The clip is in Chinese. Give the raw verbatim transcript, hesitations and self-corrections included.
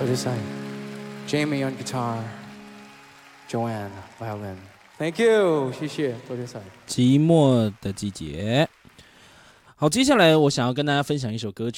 多谢晒 Jamie on guitar, Joanne violin. Thank you， 谢谢，多谢晒。 寂寞的季节。好，接下来我想要跟大家分享一首歌曲。